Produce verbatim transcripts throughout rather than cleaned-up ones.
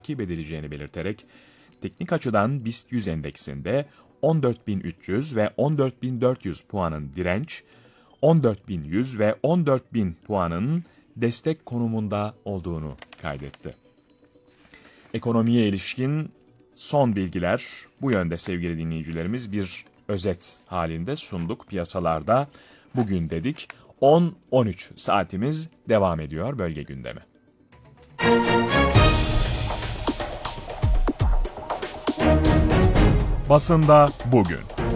takip edileceğini belirterek, teknik açıdan BIST yüz endeksinde on dört bin üç yüz ve on dört bin dört yüz puanın direnç, on dört bin yüz ve on dört bin puanın destek konumunda olduğunu kaydetti. Ekonomiye ilişkin son bilgiler bu yönde sevgili dinleyicilerimiz, bir özet halinde sunduk piyasalarda. Bugün dedik on on üç saatimiz devam ediyor bölge gündemi. Basında bugün.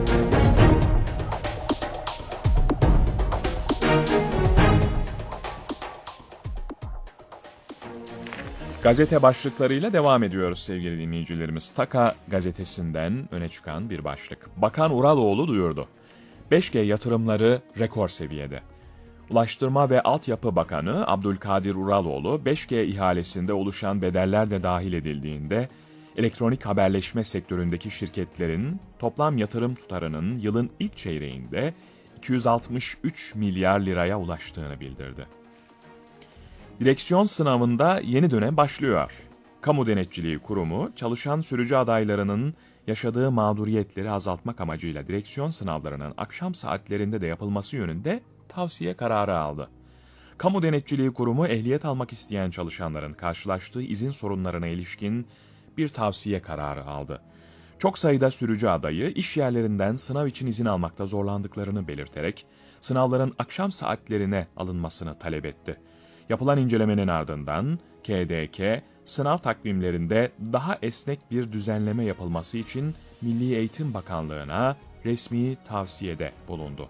Gazete başlıklarıyla devam ediyoruz sevgili dinleyicilerimiz. Taka gazetesinden öne çıkan bir başlık. Bakan Uraloğlu duyurdu. beş G yatırımları rekor seviyede. Ulaştırma ve Altyapı Bakanı Abdülkadir Uraloğlu, beş G ihalesinde oluşan bedeller de dahil edildiğinde, elektronik haberleşme sektöründeki şirketlerin toplam yatırım tutarının yılın ilk çeyreğinde iki yüz altmış üç milyar liraya ulaştığını bildirdi. Direksiyon sınavında yeni dönem başlıyor. Kamu Denetçiliği Kurumu, çalışan sürücü adaylarının yaşadığı mağduriyetleri azaltmak amacıyla direksiyon sınavlarının akşam saatlerinde de yapılması yönünde tavsiye kararı aldı. Kamu Denetçiliği Kurumu, ehliyet almak isteyen çalışanların karşılaştığı izin sorunlarına ilişkin bir tavsiye kararı aldı. Çok sayıda sürücü adayı iş yerlerinden sınav için izin almakta zorlandıklarını belirterek sınavların akşam saatlerine alınmasını talep etti. Yapılan incelemenin ardından K D K, sınav takvimlerinde daha esnek bir düzenleme yapılması için Milli Eğitim Bakanlığı'na resmi tavsiyede bulundu.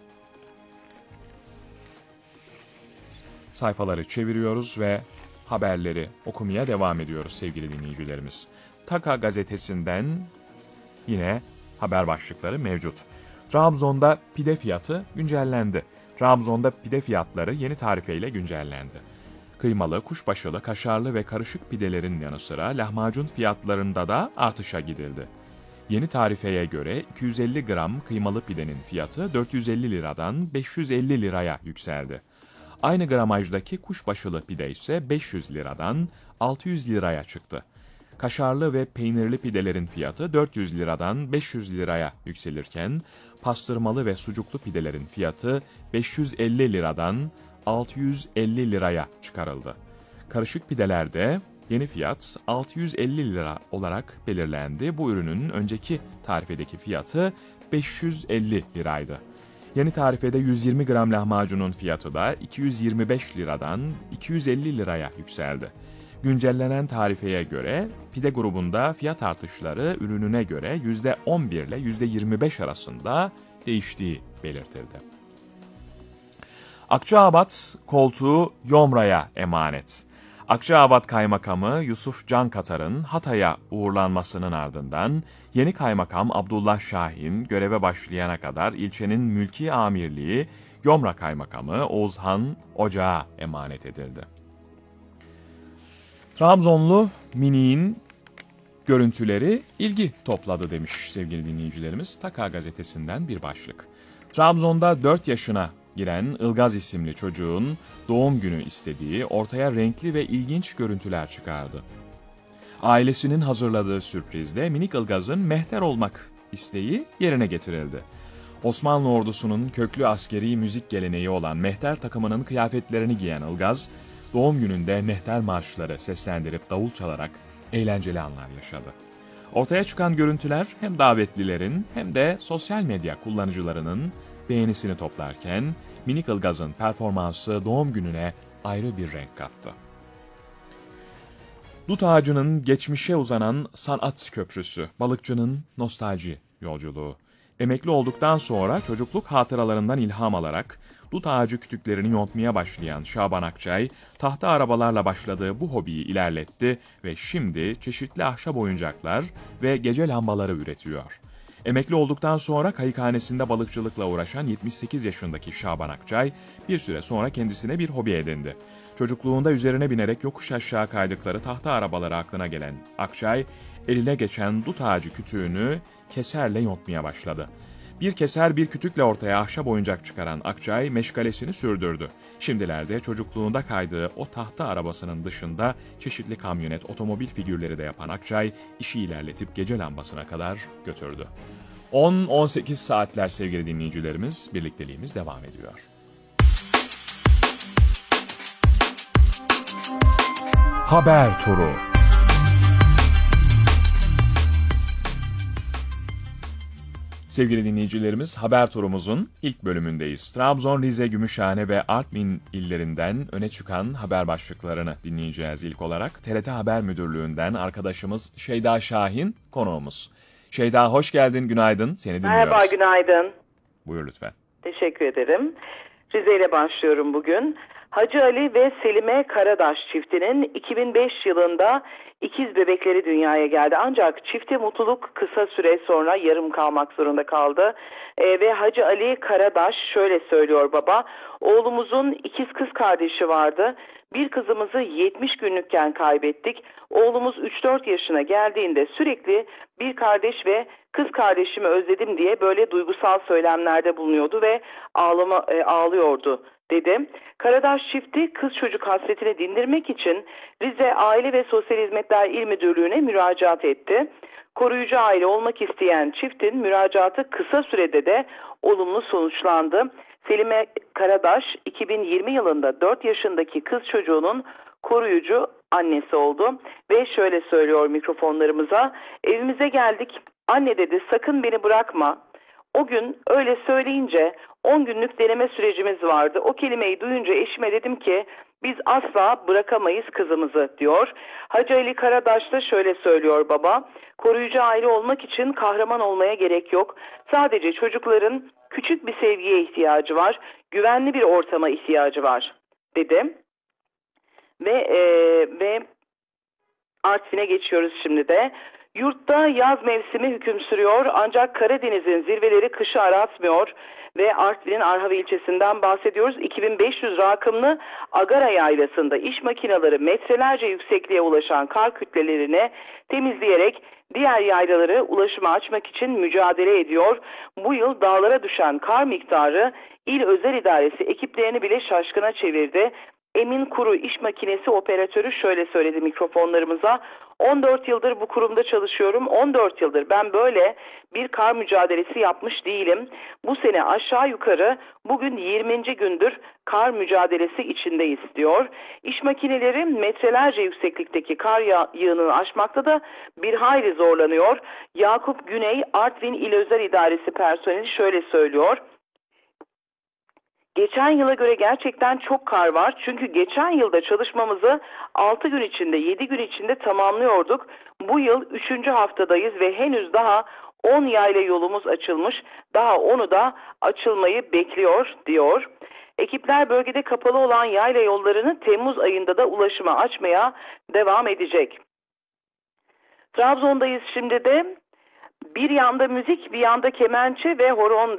Sayfaları çeviriyoruz ve haberleri okumaya devam ediyoruz sevgili dinleyicilerimiz. Taka gazetesinden yine haber başlıkları mevcut. Trabzon'da pide fiyatı güncellendi. Trabzon'da pide fiyatları yeni tarifeyle güncellendi. Kıymalı, kuşbaşılı, kaşarlı ve karışık pidelerin yanı sıra lahmacun fiyatlarında da artışa gidildi. Yeni tarifeye göre iki yüz elli gram kıymalı pidenin fiyatı dört yüz elli liradan beş yüz elli liraya yükseldi. Aynı gramajdaki kuşbaşılı pide ise beş yüz liradan altı yüz liraya çıktı. Kaşarlı ve peynirli pidelerin fiyatı dört yüz liradan beş yüz liraya yükselirken, pastırmalı ve sucuklu pidelerin fiyatı beş yüz elli liradan altı yüz elli liraya çıkarıldı. Karışık pidelerde yeni fiyat altı yüz elli lira olarak belirlendi. Bu ürünün önceki tarifedeki fiyatı beş yüz elli liraydı. Yeni tarifede yüz yirmi gram lahmacunun fiyatı da iki yüz yirmi beş liradan iki yüz elli liraya yükseldi. Güncellenen tarifeye göre pide grubunda fiyat artışları ürününe göre yüzde on bir ile yüzde yirmi beş arasında değiştiği belirtildi. Akçaabat koltuğu Yomra'ya emanet. Akçaabat Kaymakamı Yusuf Can Katar'ın Hatay'a uğurlanmasının ardından yeni kaymakam Abdullah Şahin göreve başlayana kadar ilçenin mülki amirliği Yomra Kaymakamı Oğuzhan Ocak'a emanet edildi. Trabzonlu Mini'nin görüntüleri ilgi topladı demiş sevgili dinleyicilerimiz. Taka gazetesinden bir başlık. Trabzon'da dört yaşına giren Ilgaz isimli çocuğun doğum günü istediği ortaya renkli ve ilginç görüntüler çıkardı. Ailesinin hazırladığı sürprizde minik Ilgaz'ın mehter olmak isteği yerine getirildi. Osmanlı ordusunun köklü askeri müzik geleneği olan mehter takımının kıyafetlerini giyen Ilgaz, doğum gününde mehter marşları seslendirip davul çalarak eğlenceli anlar yaşadı. Ortaya çıkan görüntüler hem davetlilerin hem de sosyal medya kullanıcılarının beğenisini toplarken minik Ilgaz'ın performansı doğum gününe ayrı bir renk kattı. Dut ağacının geçmişe uzanan sanat köprüsü, balıkçının nostalji yolculuğu. Emekli olduktan sonra çocukluk hatıralarından ilham alarak dut ağacı kütüklerini yontmaya başlayan Şaban Akçay, tahta arabalarla başladığı bu hobiyi ilerletti ve şimdi çeşitli ahşap oyuncaklar ve gece lambaları üretiyor. Emekli olduktan sonra kayıkhanesinde balıkçılıkla uğraşan yetmiş sekiz yaşındaki Şaban Akçay, bir süre sonra kendisine bir hobi edindi. Çocukluğunda üzerine binerek yokuş aşağı kaydıkları tahta arabaları aklına gelen Akçay, eline geçen dut ağacı kütüğünü keserle yontmaya başladı. Bir keser bir kütükle ortaya ahşap oyuncak çıkaran Akçay meşgalesini sürdürdü. Şimdilerde çocukluğunda kaydığı o tahta arabasının dışında çeşitli kamyonet, otomobil figürleri de yapan Akçay işi ilerletip gece lambasına kadar götürdü. on on sekiz saatler sevgili dinleyicilerimiz, birlikteliğimiz devam ediyor. Haber Turu. Sevgili dinleyicilerimiz, haber turumuzun ilk bölümündeyiz. Trabzon, Rize, Gümüşhane ve Artvin illerinden öne çıkan haber başlıklarını dinleyeceğiz ilk olarak. T R T Haber Müdürlüğü'nden arkadaşımız Şeyda Şahin konuğumuz. Şeyda hoş geldin, günaydın. Seni dinliyoruz. Merhaba, günaydın. Buyur lütfen. Teşekkür ederim. Rize ile başlıyorum bugün. Hacı Ali ve Selime Karadaş çiftinin iki bin beş yılında ikiz bebekleri dünyaya geldi. Ancak çifte mutluluk kısa süre sonra yarım kalmak zorunda kaldı. E, ve Hacı Ali Karadaş şöyle söylüyor baba. Oğlumuzun ikiz kız kardeşi vardı. Bir kızımızı yetmiş günlükken kaybettik. Oğlumuz üç dört yaşına geldiğinde sürekli bir kardeş ve kız kardeşimi özledim diye böyle duygusal söylemlerde bulunuyordu ve ağlama, e, ağlıyordu dedi. Karadaş çifti kız çocuk hasretini dindirmek için Rize Aile ve Sosyal Hizmetler İl Müdürlüğü'ne müracaat etti. Koruyucu aile olmak isteyen çiftin müracaatı kısa sürede de olumlu sonuçlandı. Selime Karadaş iki bin yirmi yılında dört yaşındaki kız çocuğunun koruyucu annesi oldu ve şöyle söylüyor mikrofonlarımıza. Evimize geldik. Anne dedi, sakın beni bırakma. O gün öyle söyleyince on günlük deneme sürecimiz vardı. O kelimeyi duyunca eşime dedim ki biz asla bırakamayız kızımızı diyor. Hacı Ali Karadaş da şöyle söylüyor baba. Koruyucu aile olmak için kahraman olmaya gerek yok. Sadece çocukların küçük bir sevgiye ihtiyacı var. Güvenli bir ortama ihtiyacı var dedi. Ve, e, ve Artvin'e geçiyoruz şimdi de. Yurtta yaz mevsimi hüküm sürüyor ancak Karadeniz'in zirveleri kışı aratmıyor ve Artvin'in Arhavi ilçesinden bahsediyoruz. iki bin beş yüz rakımlı Agara Yaylası'nda iş makineleri metrelerce yüksekliğe ulaşan kar kütlelerini temizleyerek diğer yaylaları ulaşıma açmak için mücadele ediyor. Bu yıl dağlara düşen kar miktarı İl Özel İdaresi ekiplerini bile şaşkına çevirdi. Emin Kuru iş makinesi operatörü şöyle söyledi mikrofonlarımıza. on dört yıldır bu kurumda çalışıyorum. on dört yıldır ben böyle bir kar mücadelesi yapmış değilim. Bu sene aşağı yukarı bugün yirminci gündür kar mücadelesi içindeyiz diyor. İş makineleri metrelerce yükseklikteki kar yığınını aşmakta da bir hayli zorlanıyor. Yakup Güney Artvin İl Özel İdaresi personeli şöyle söylüyor. Geçen yıla göre gerçekten çok kar var. Çünkü geçen yılda çalışmamızı altı gün içinde, yedi gün içinde tamamlıyorduk. Bu yıl üçüncü haftadayız ve henüz daha on yayla yolumuz açılmış. Daha onu da açılmayı bekliyor diyor. Ekipler bölgede kapalı olan yayla yollarını Temmuz ayında da ulaşıma açmaya devam edecek. Trabzon'dayız şimdi de. Bir yanda müzik, bir yanda kemençe ve horon